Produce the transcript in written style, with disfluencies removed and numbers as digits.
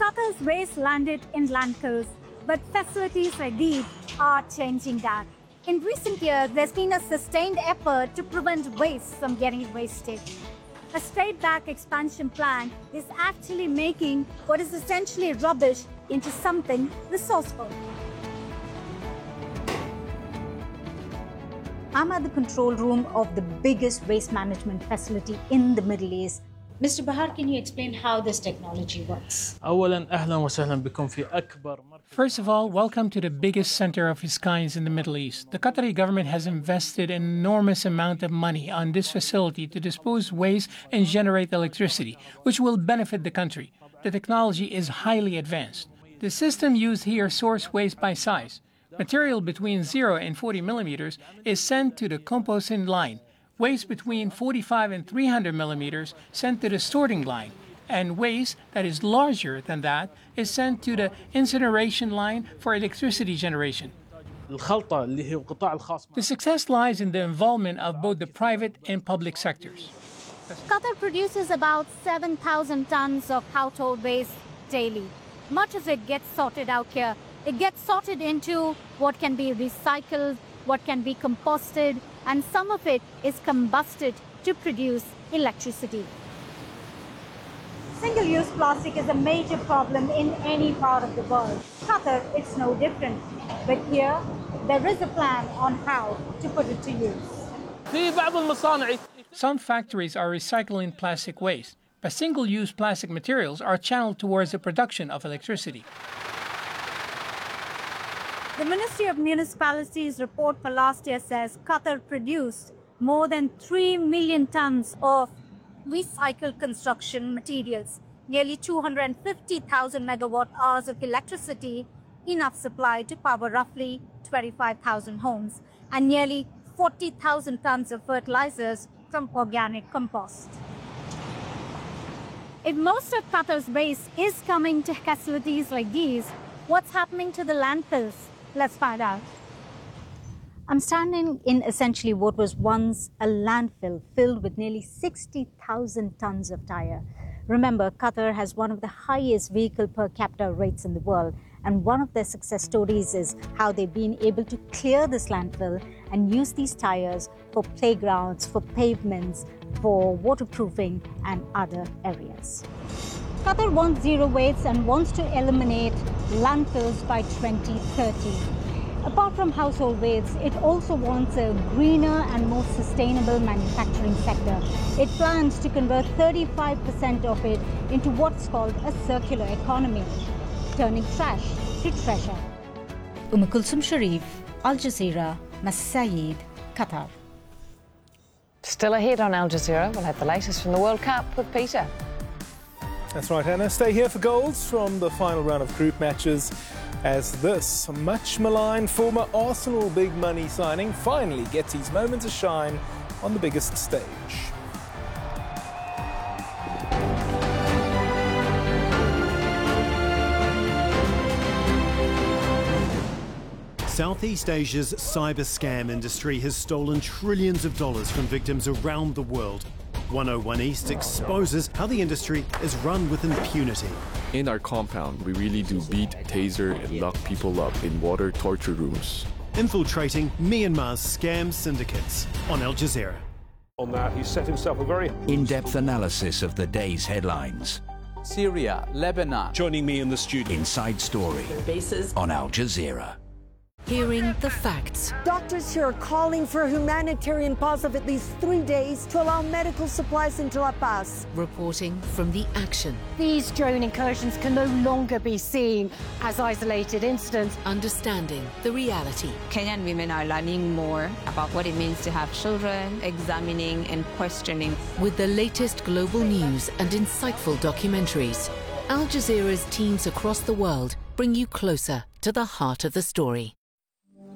Qatar's waste landed in landfills, but facilities like these are changing that. In recent years, there's been a sustained effort to prevent waste from getting wasted. A straight-back expansion plan is actually making what is essentially rubbish into something resourceful. I'm at the control room of the biggest waste management facility in the Middle East. Mr. Bahar, can you explain how this technology works? First of all, welcome to the biggest center of its kind in the Middle East. The Qatari government has invested an enormous amount of money on this facility to dispose waste and generate electricity, which will benefit the country. The technology is highly advanced. The system used here sorts waste by size. Material between 0 and 40 millimeters is sent to the composting line. Waste between 45 and 300 millimeters sent to the sorting line, and waste that is larger than that is sent to the incineration line for electricity generation. The success lies in the involvement of both the private and public sectors. Qatar produces about 7,000 tons of household waste daily. Much of it gets sorted out here. It gets sorted into what can be recycled, what can be composted, and some of it is combusted to produce electricity. Single-use plastic is a major problem in any part of the world. Qatar, it's no different. But here, there is a plan on how to put it to use. Some factories are recycling plastic waste, but single-use plastic materials are channeled towards the production of electricity. The Ministry of Municipalities report for last year says Qatar produced more than 3 million tons of recycled construction materials, nearly 250,000 megawatt hours of electricity, enough supply to power roughly 25,000 homes, and nearly 40,000 tons of fertilizers from organic compost. If most of Qatar's waste is coming to facilities like these, what's happening to the landfills? Let's find out. I'm standing in essentially what was once a landfill filled with nearly 60,000 tons of tire. Remember, Qatar has one of the highest vehicle per capita rates in the world, and one of their success stories is how they've been able to clear this landfill and use these tires for playgrounds, for pavements, for waterproofing and other areas. Qatar wants zero waste and wants to eliminate landfills by 2030. Apart from household waste, it also wants a greener and more sustainable manufacturing sector. It plans to convert 35% of it into what's called a circular economy, turning trash to treasure. Kulsum Sharif, Al Jazeera, Masayid, Qatar. Still ahead on Al Jazeera, we'll have the latest from the World Cup with Peter. That's right, Anna. Stay here for goals from the final round of group matches as this much maligned former Arsenal big money signing finally gets his moment to shine on the biggest stage. Southeast Asia's cyber scam industry has stolen trillions of dollars from victims around the world. 101 East exposes how the industry is run with impunity. In our compound, we really do beat, taser, and lock people up in water torture rooms. Infiltrating Myanmar's scam syndicates on Al Jazeera. On that, he set himself a very in-depth analysis of the day's headlines. Syria, Lebanon. Joining me in the studio. Inside Story on Al Jazeera. Hearing the facts. Doctors here are calling for a humanitarian pause of at least 3 days to allow medical supplies into La Paz. Reporting from the action. These drone incursions can no longer be seen as isolated incidents. Understanding the reality. Kenyan women are learning more about what it means to have children, examining and questioning. With the latest global news and insightful documentaries, Al Jazeera's teams across the world bring you closer to the heart of the story.